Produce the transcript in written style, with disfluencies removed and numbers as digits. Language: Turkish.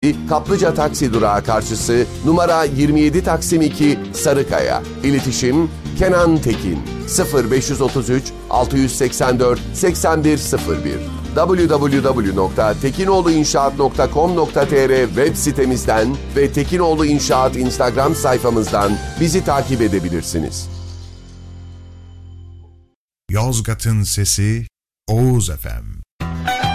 Kaplıca Taksi Durağı karşısı numara 27 Taksim 2 Sarıkaya. İletişim Kenan Tekin 0533 684 8101 www.tekinoğluinşaat.com.tr web sitemizden ve Tekinoğlu İnşaat Instagram sayfamızdan bizi takip edebilirsiniz. Yozgat'ın Sesi Oğuz FM.